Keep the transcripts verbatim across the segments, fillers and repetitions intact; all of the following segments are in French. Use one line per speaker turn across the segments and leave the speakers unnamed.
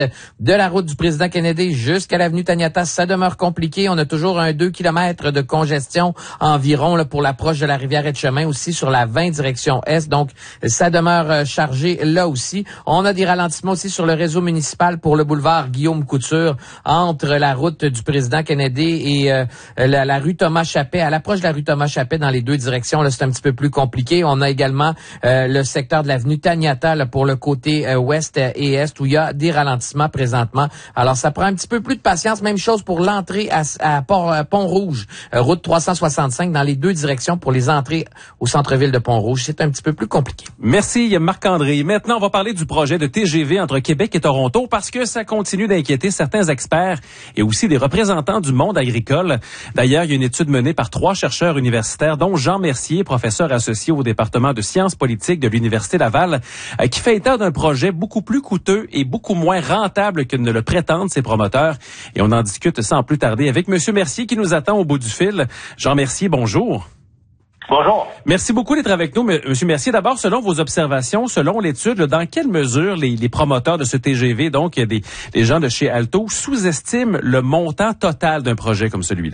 de la route du président Kennedy jusqu'à l'avenue Taniata, ça demeure compliqué. On a toujours un deux kilomètres de congestion environ là, pour l'approche de la rivière Etchemin, aussi sur la vingt direction est. Donc, ça demeure chargé là aussi. On a des ralentissements aussi sur le réseau municipal pour le boulevard Guillaume Couture entre la route du président Kennedy et euh, la, la rue Thomas Chappet. À l'approche de la rue Thomas Chappet dans les deux directions, là, c'est un petit peu plus compliqué. On a également euh, le secteur de l'avenue Taniata là, pour le côté euh, ouest et est où il y a des ralentissements présentement. Alors, ça prend un petit peu plus de patience. Même chose pour l'entrée à, à Port, euh, Pont-Rouge, euh, route trois cent soixante-cinq, dans les deux directions pour les entrées au centre-ville de Pont-Rouge. C'est un petit peu plus compliqué.
Merci, Marc-André. Maintenant, on va parler du projet de T G V entre Québec et Toronto parce que ça continue d'inquiéter certains experts et aussi des représentants du monde agricole. D'ailleurs, il y a une étude menée par trois chercheurs universitaires, dont Jean Mercier, professeur associé au département de sciences politiques de l'Université Laval, euh, qui fait état d'un projet beaucoup plus coûteux et beaucoup moins rentable que ne le prétendent ses promoteurs. Et on en discute sans plus tarder avec M. Mercier qui nous attend au bout du fil. Jean Mercier, bonjour.
Bonjour.
Merci beaucoup d'être avec nous, M. Mercier. D'abord, selon vos observations, selon l'étude, là, dans quelle mesure les, les promoteurs de ce T G V, donc des, des gens de chez Alto, sous-estiment le montant total d'un projet comme celui-là?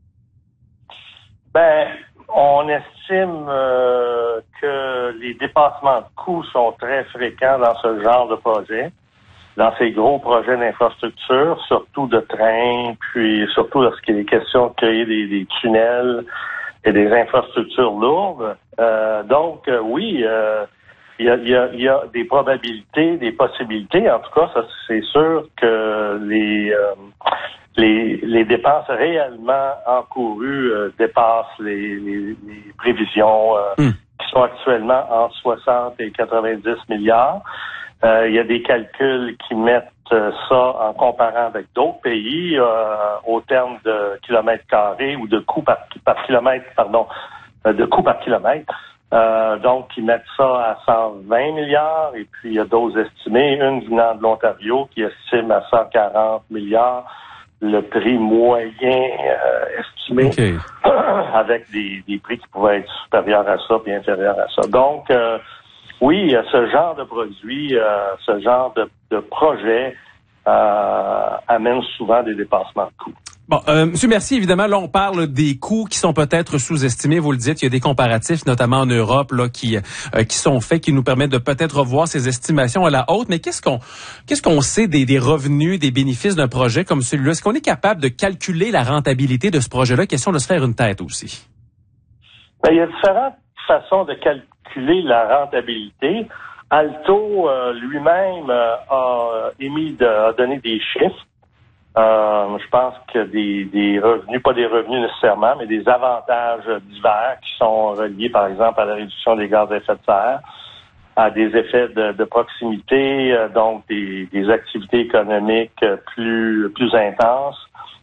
Ben, on estime euh, que les dépassements de coûts sont très fréquents dans ce genre de projet, dans ces gros projets d'infrastructure, surtout de trains, puis surtout lorsqu'il est question de créer des, des tunnels et des infrastructures lourdes. Euh, donc, euh, oui, euh, il y, a, y, a, y a des probabilités, des possibilités. En tout cas, ça, c'est sûr que les, euh, les, les dépenses réellement encourues euh, dépassent les, les, les prévisions euh, mm. qui sont actuellement entre soixante et quatre-vingt-dix milliards. Euh, il y a des calculs qui mettent euh, ça en comparant avec d'autres pays euh, au terme de kilomètres carrés ou de coûts par, par kilomètre, pardon, euh, de coûts par kilomètre. Euh, donc, ils mettent ça à cent vingt milliards et puis il y a d'autres estimés, une venant de l'Ontario qui estime à cent quarante milliards le prix moyen euh, estimé, okay. avec des, des prix qui pourraient être supérieurs à ça puis inférieurs à ça. Donc, euh, oui, ce genre de produit, euh, ce genre de, de projet euh, amène souvent des dépassements de coûts.
Bon, euh, Monsieur Mercier, évidemment, là, on parle des coûts qui sont peut-être sous-estimés. Vous le dites, il y a des comparatifs, notamment en Europe, là, qui euh, qui sont faits, qui nous permettent de peut-être revoir ces estimations à la hausse. Mais qu'est-ce qu'on qu'est-ce qu'on sait des, des revenus, des bénéfices d'un projet comme celui-là? Est-ce qu'on est capable de calculer la rentabilité de ce projet-là? Question de se faire une tête aussi.
Ben, il y a différentes façons de calculer la rentabilité. Alto euh, lui-même euh, a émis, de, a donné des chiffres. Euh, je pense que des, des revenus, pas des revenus nécessairement, mais des avantages divers qui sont reliés, par exemple, à la réduction des gaz à effet de serre, à des effets de, de proximité, euh, donc des, des activités économiques plus plus intenses,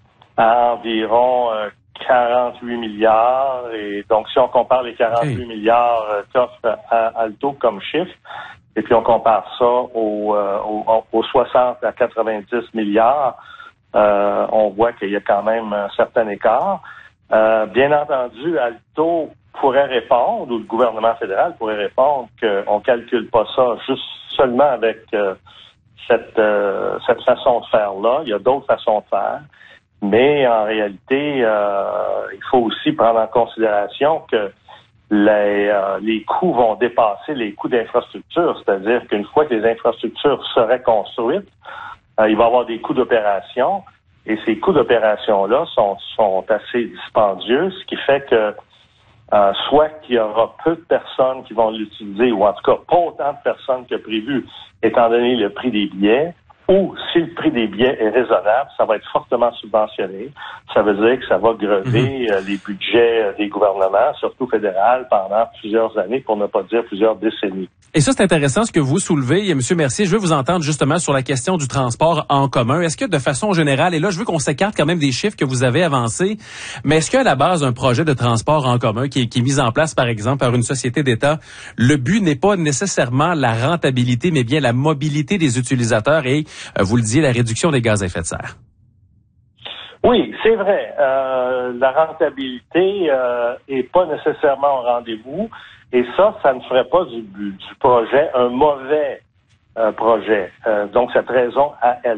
à environ euh, quarante-huit milliards. Et donc, si on compare les quarante-huit oui. milliards euh, qu'offre Alto comme chiffre, et puis on compare ça aux, euh, aux, aux soixante à quatre-vingt-dix milliards, Euh, on voit qu'il y a quand même un certain écart. Euh, bien entendu, Alto pourrait répondre, ou le gouvernement fédéral pourrait répondre qu'on calcule pas ça juste seulement avec euh, cette euh, cette façon de faire-là. Il y a d'autres façons de faire. Mais en réalité, euh, il faut aussi prendre en considération que les, euh, les coûts vont dépasser les coûts d'infrastructure. C'est-à-dire qu'une fois que les infrastructures seraient construites, Euh, il va y avoir des coûts d'opération et ces coûts d'opération-là sont, sont assez dispendieux, ce qui fait que euh, soit qu'il y aura peu de personnes qui vont l'utiliser, ou en tout cas pas autant de personnes que prévu, étant donné le prix des billets, ou si le prix des billets est raisonnable, ça va être fortement subventionné. Ça veut dire que ça va grever mm-hmm. euh, les budgets euh, des gouvernements, surtout fédéraux, pendant plusieurs années, pour ne pas dire plusieurs décennies.
Et ça, c'est intéressant ce que vous soulevez, M. Mercier. Je veux vous entendre justement sur la question du transport en commun. Est-ce que de façon générale, et là, je veux qu'on s'écarte quand même des chiffres que vous avez avancés, mais est-ce qu'à la base, un projet de transport en commun qui est, qui est mis en place, par exemple, par une société d'État, le but n'est pas nécessairement la rentabilité, mais bien la mobilité des utilisateurs et, euh, vous le disiez, la réduction des gaz à effet de serre?
Oui, c'est vrai. Euh, la rentabilité euh, est pas nécessairement au rendez-vous. Et ça, ça ne ferait pas du, du projet un mauvais euh, projet. Euh, donc, cette raison à elle